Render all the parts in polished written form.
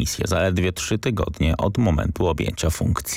dymisję zaledwie 3 tygodnie od momentu objęcia funkcji.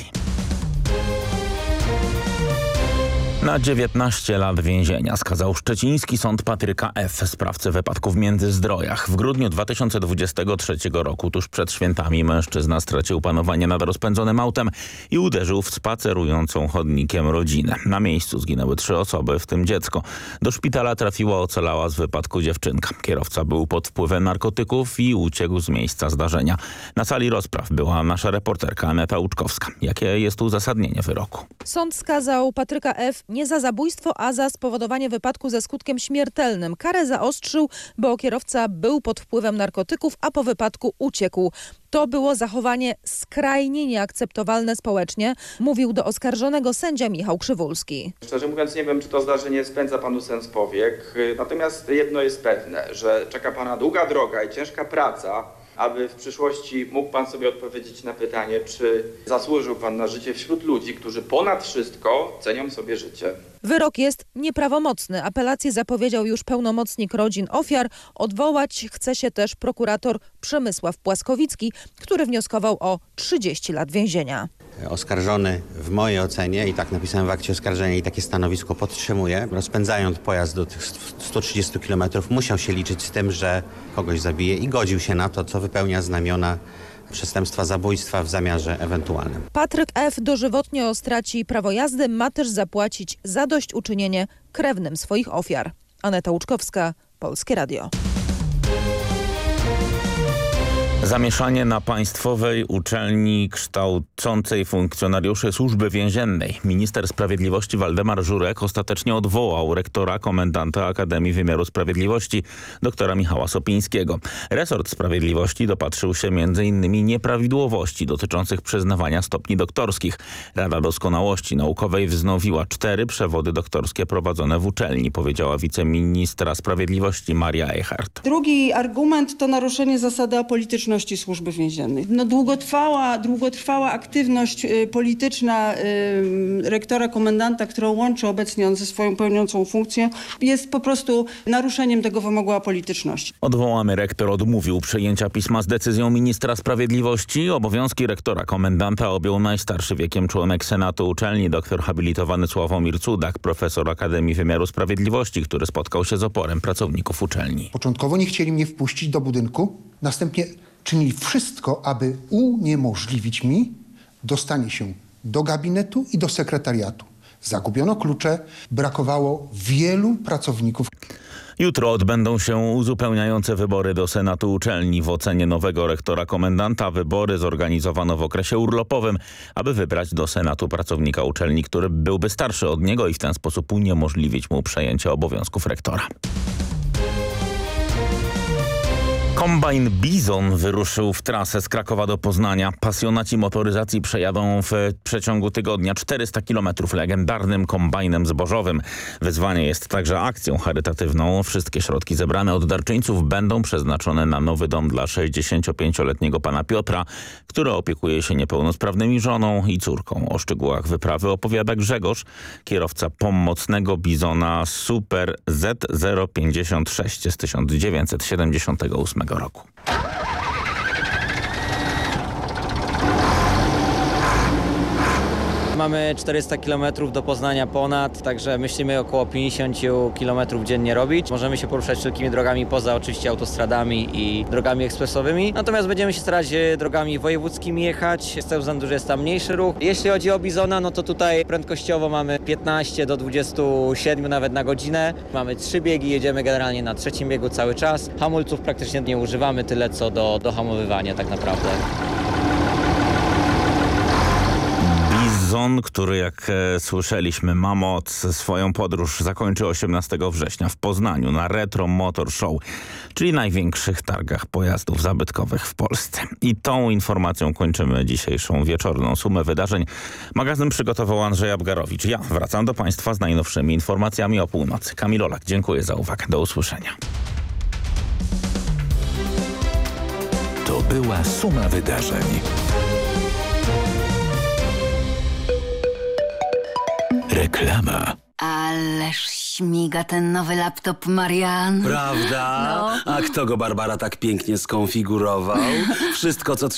Na 19 lat więzienia skazał szczeciński sąd Patryka F., sprawcę wypadku w Międzyzdrojach. W grudniu 2023 roku, tuż przed świętami, mężczyzna stracił panowanie nad rozpędzonym autem i uderzył w spacerującą chodnikiem rodzinę. Na miejscu zginęły 3 osoby, w tym dziecko. Do szpitala trafiła ocalała z wypadku dziewczynka. Kierowca był pod wpływem narkotyków i uciekł z miejsca zdarzenia. Na sali rozpraw była nasza reporterka Aneta Łuczkowska. Jakie jest uzasadnienie wyroku? Sąd skazał Patryka F. nie za zabójstwo, a za spowodowanie wypadku ze skutkiem śmiertelnym. Karę zaostrzył, bo kierowca był pod wpływem narkotyków, a po wypadku uciekł. To było zachowanie skrajnie nieakceptowalne społecznie, mówił do oskarżonego sędzia Michał Krzywulski. Szczerze mówiąc, nie wiem, czy to zdarzenie spędza panu sens powiek. Natomiast jedno jest pewne, że czeka pana długa droga i ciężka praca, aby w przyszłości mógł pan sobie odpowiedzieć na pytanie, czy zasłużył pan na życie wśród ludzi, którzy ponad wszystko cenią sobie życie. Wyrok jest nieprawomocny. Apelację zapowiedział już pełnomocnik rodzin ofiar. Odwołać chce się też prokurator Przemysław Płaskowicki, który wnioskował o 30 lat więzienia. Oskarżony w mojej ocenie, i tak napisałem w akcie oskarżenia i takie stanowisko podtrzymuję, rozpędzając pojazd do tych 130 km musiał się liczyć z tym, że kogoś zabije i godził się na to, co wypełnia znamiona przestępstwa zabójstwa w zamiarze ewentualnym. Patryk F. dożywotnio straci prawo jazdy, ma też zapłacić zadośćuczynienie krewnym swoich ofiar. Aneta Łuczkowska, Polskie Radio. Zamieszanie na państwowej uczelni kształcącej funkcjonariuszy służby więziennej. Minister Sprawiedliwości Waldemar Żurek ostatecznie odwołał rektora komendanta Akademii Wymiaru Sprawiedliwości doktora Michała Sopińskiego. Resort Sprawiedliwości dopatrzył się m.in. nieprawidłowości dotyczących przyznawania stopni doktorskich. Rada Doskonałości Naukowej wznowiła 4 przewody doktorskie prowadzone w uczelni, powiedziała wiceministra Sprawiedliwości Maria Eichardt. Drugi argument to naruszenie zasady apolityczności służby więziennej. Długotrwała aktywność polityczna rektora komendanta, którą łączy obecnie on ze swoją pełniącą funkcję, jest po prostu naruszeniem tego wymogu apolityczności. Odwołany rektor odmówił przyjęcia pisma z decyzją ministra sprawiedliwości. Obowiązki rektora komendanta objął najstarszy wiekiem członek Senatu uczelni, doktor habilitowany Sławomir Cudak, profesor Akademii Wymiaru Sprawiedliwości, który spotkał się z oporem pracowników uczelni. Początkowo nie chcieli mnie wpuścić do budynku, następnie czynili wszystko, aby uniemożliwić mi dostanie się do gabinetu i do sekretariatu. Zagubiono klucze, brakowało wielu pracowników. Jutro odbędą się uzupełniające wybory do Senatu uczelni. W ocenie nowego rektora komendanta wybory zorganizowano w okresie urlopowym, aby wybrać do Senatu pracownika uczelni, który byłby starszy od niego i w ten sposób uniemożliwić mu przejęcie obowiązków rektora. Kombajn Bizon wyruszył w trasę z Krakowa do Poznania. Pasjonaci motoryzacji przejadą w przeciągu tygodnia 400 km legendarnym kombajnem zbożowym. Wyzwanie jest także akcją charytatywną. Wszystkie środki zebrane od darczyńców będą przeznaczone na nowy dom dla 65-letniego pana Piotra, który opiekuje się niepełnosprawnymi żoną i córką. O szczegółach wyprawy opowiada Grzegorz, kierowca pomocnego Bizona Super Z056 z 1978 roku. Mamy 400 km do Poznania ponad, także myślimy około 50 km dziennie robić. Możemy się poruszać wszelkimi drogami poza oczywiście autostradami i drogami ekspresowymi. Natomiast będziemy się starać drogami wojewódzkimi jechać, z tego względu, że jest tam mniejszy ruch. Jeśli chodzi o Bizona, no to tutaj prędkościowo mamy 15 do 27 nawet na godzinę. Mamy 3 biegi, jedziemy generalnie na 3. biegu cały czas. Hamulców praktycznie nie używamy, tyle co do hamowywania tak naprawdę. Bizon, który jak słyszeliśmy ma moc, swoją podróż zakończy 18 września w Poznaniu na Retro Motor Show, czyli największych targach pojazdów zabytkowych w Polsce. I tą informacją kończymy dzisiejszą wieczorną sumę wydarzeń. Magazyn przygotował Andrzej Abgarowicz. Ja wracam do Państwa z najnowszymi informacjami o północy. Kamil Olak, dziękuję za uwagę. Do usłyszenia. To była suma wydarzeń. Reklama. Ależ śmiga ten nowy laptop, Marian. Prawda? No. A kto go, Barbara, tak pięknie skonfigurował? Wszystko, co